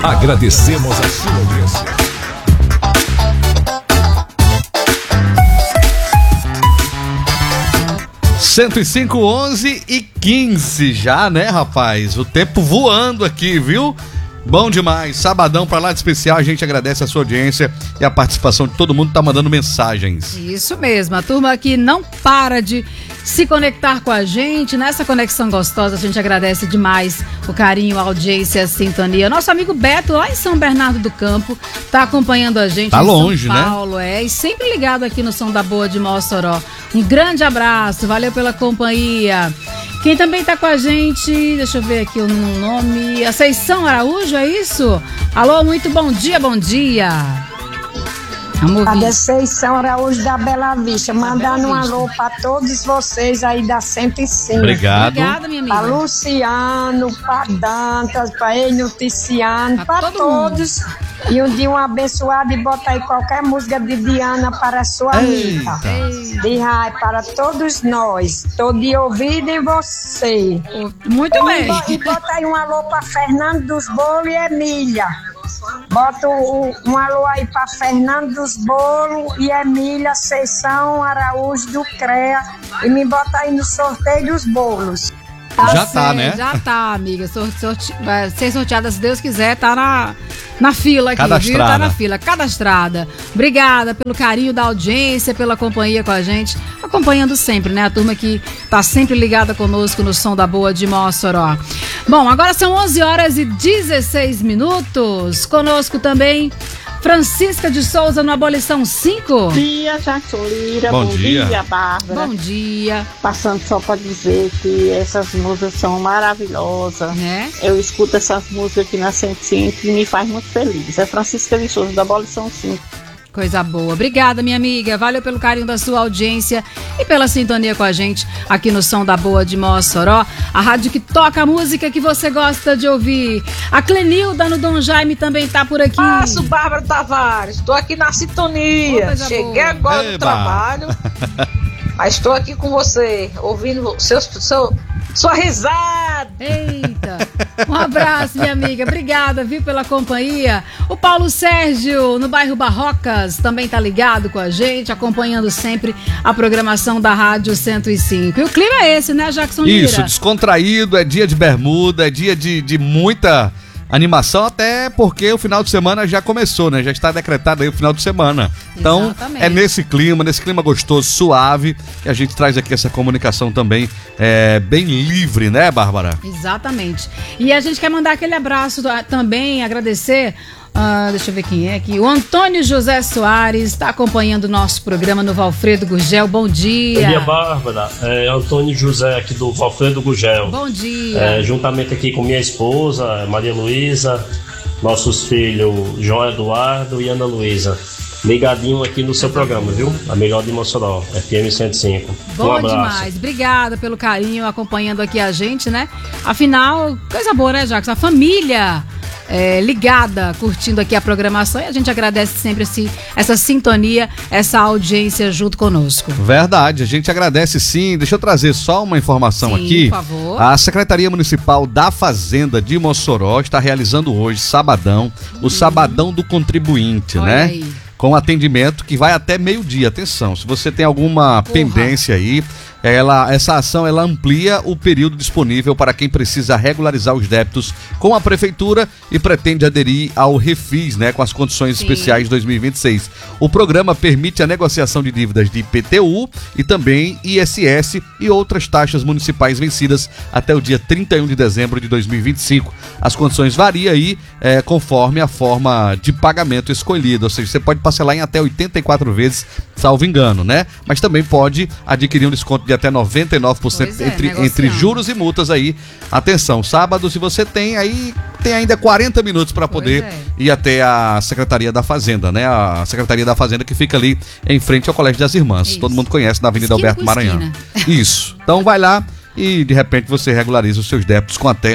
Agradecemos a sua audiência. Cento e cinco, 11h15 já, né, rapaz? O tempo voando aqui, viu? Bom demais, sabadão pra lá de especial, a gente agradece a sua audiência e a participação de todo mundo que tá mandando mensagens. Isso mesmo, a turma aqui não para de se conectar com a gente, nessa conexão gostosa, a gente agradece demais o carinho, a audiência, a sintonia. Nosso amigo Beto, lá em São Bernardo do Campo, tá acompanhando a gente. Tá longe, São Paulo, né? E sempre ligado aqui no Som da Boa de Mossoró. Um grande abraço, valeu pela companhia. Quem também tá com a gente, deixa eu ver aqui o nome, a Seição Araújo, é isso? Alô, muito bom dia, bom dia. Vamos A Seição Araújo da Bela Vista, mandando um alô pra todos vocês aí da 105. Obrigado. Obrigada, minha amiga. Pra Luciano, pra Dantas, pra Enuticiano, pra todos. E um dia um abençoado e bota aí qualquer música de Diana para a sua amiga. De Rai para todos nós. Tô de ouvido em você. Muito bem. E bota aí um alô pra Fernando dos Bolos e Emília. Bota um alô aí pra Fernando dos Bolos e Emília Seição Araújo do CREA. E me bota aí no sorteio dos bolos. Já tá, né? Já tá, amiga. Vai ser sorteada, se Deus quiser, tá na fila aqui, viu? Tá na fila, cadastrada. Obrigada pelo carinho da audiência, pela companhia com a gente, acompanhando sempre, né? A turma que tá sempre ligada conosco no Som da Boa de Mossoró. Bom, agora são 11h16. Conosco também Francisca de Souza no Abolição 5. Bom dia, Jackson Lira. Bom dia, Bárbara. Bom dia. Passando só para dizer que essas músicas são maravilhosas. Eu escuto essas músicas aqui na 105 e me faz muito feliz. É Francisca de Souza, da Abolição 5. Coisa boa. Obrigada, minha amiga. Valeu pelo carinho da sua audiência e pela sintonia com a gente aqui no Som da Boa de Mossoró, a rádio que toca a música que você gosta de ouvir. A Clenilda no Dom Jaime também tá por aqui. Passo, Bárbara Tavares. Estou aqui na sintonia. Cheguei agora do trabalho, mas estou aqui com você, ouvindo sua risada. Eita, um abraço, minha amiga. Obrigada, viu, pela companhia. O Paulo Sérgio, no bairro Barrocas, também tá ligado com a gente, acompanhando sempre a programação da Rádio 105. E o clima é esse, né, Jackson Lira? Isso, descontraído, é dia de bermuda, é dia de muita animação, até porque o final de semana já começou, né? Já está decretado aí o final de semana. Então, exatamente, é nesse clima gostoso, suave, que a gente traz aqui essa comunicação também bem livre, né, Bárbara? Exatamente. E a gente quer mandar aquele abraço também, agradecer. Deixa eu ver quem é aqui. O Antônio José Soares está acompanhando o nosso programa no Valfredo Gurgel. Bom dia. Bom dia, Bárbara. Antônio José aqui do Valfredo Gurgel. Bom dia. Juntamente aqui com minha esposa, Maria Luísa, nossos filhos João Eduardo e Ana Luísa. Ligadinho aqui no seu programa, viu? A melhor de Mossoró, FM 105. Bom demais. Obrigada pelo carinho acompanhando aqui a gente, né? Afinal, coisa boa, né, Jacques? A família ligada, curtindo aqui a programação, e a gente agradece sempre essa sintonia, essa audiência junto conosco. Verdade, a gente agradece sim. Deixa eu trazer só uma informação aqui. Por favor. A Secretaria Municipal da Fazenda de Mossoró está realizando hoje, sabadão, o Sabadão do Contribuinte, olha, né? aí. Com atendimento que vai até meio-dia. Atenção, se você tem alguma pendência aí, essa ação ela amplia o período disponível para quem precisa regularizar os débitos com a prefeitura e pretende aderir ao Refis, né, com as condições especiais 2026. O programa permite a negociação de dívidas de IPTU e também ISS e outras taxas municipais vencidas até o dia 31 de dezembro de 2025. As condições variam aí conforme a forma de pagamento escolhida, ou seja, você pode parcelar em até 84 vezes, salvo engano, né? Mas também pode adquirir um desconto de até 99% entre juros e multas aí. Atenção, sábado, se você tem ainda 40 minutos para poder ir até a Secretaria da Fazenda, né? A Secretaria da Fazenda que fica ali em frente ao Colégio das Irmãs. Isso. Todo mundo conhece, na Avenida Alberto Maranhão. Isso. Então vai lá e de repente você regulariza os seus débitos com até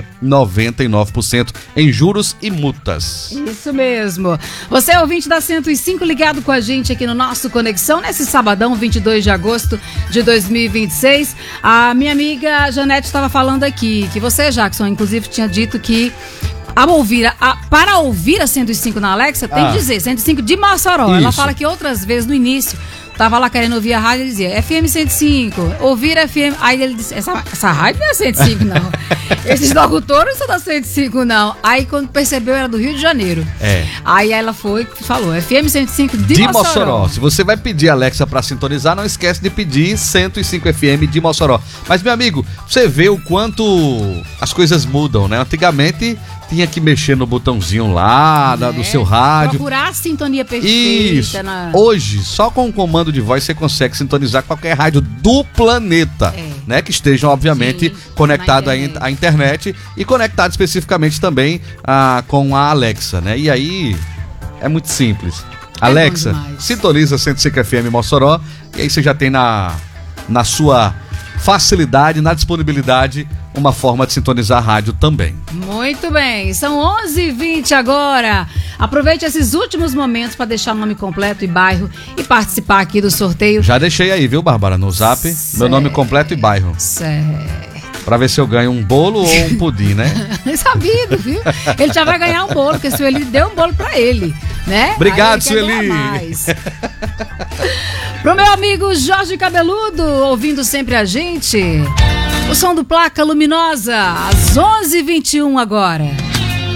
99% em juros e multas. Isso mesmo. Você é ouvinte da 105 ligado com a gente aqui no nosso Conexão nesse sabadão, 22 de agosto de 2026. A minha amiga Janete estava falando aqui que você, Jackson, inclusive tinha dito que Para ouvir a 105 na Alexa, tem que dizer 105 de Mossoró. Ela fala que outras vezes no início tava lá querendo ouvir a rádio, ele dizia FM 105, ouvir FM. Aí ele disse, essa rádio não é 105 não. Esses locutores não são da 105 não. Aí quando percebeu era do Rio de Janeiro. Aí ela falou FM 105 de Mossoró. Se você vai pedir a Alexa pra sintonizar, não esquece de pedir 105 FM de Mossoró. Mas meu amigo, você vê o quanto as coisas mudam, né? Antigamente tinha que mexer no botãozinho lá do seu rádio. Procurar a sintonia perfeita. Isso. Hoje, só com o comando de voz você consegue sintonizar qualquer rádio do planeta, né? Que estejam, obviamente, conectado à internet e conectado especificamente também com a Alexa, né? E aí é muito simples. Alexa, sintoniza 105 FM Mossoró e aí você já tem na sua facilidade, na disponibilidade, uma forma de sintonizar a rádio também. Muito bem, são 11h20 agora. Aproveite esses últimos momentos para deixar o nome completo e bairro e participar aqui do sorteio. Já deixei aí, viu, Bárbara, no zap, meu nome completo e bairro. Certo. Pra ver se eu ganho um bolo ou um pudim, né? Sabido, viu? Ele já vai ganhar um bolo, porque a Sueli deu um bolo pra ele, né? Obrigado, Sueli. Pro meu amigo Jorge Cabeludo, ouvindo sempre a gente, o som do Placa Luminosa, às 11h21 agora.